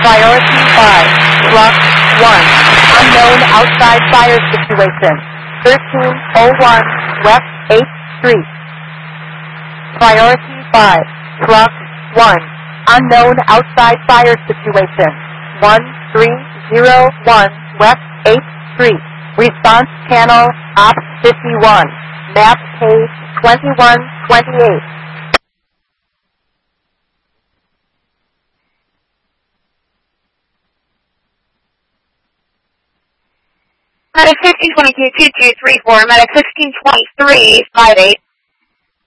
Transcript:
Priority 5, Block 1, unknown outside fire situation, 1301 West 8th Street. Priority 5, Block 1, unknown outside fire situation, 1301 West 8th Street. Response channel, Op 51, map page 2128. Medic 1622-2234, Medic 1623-58.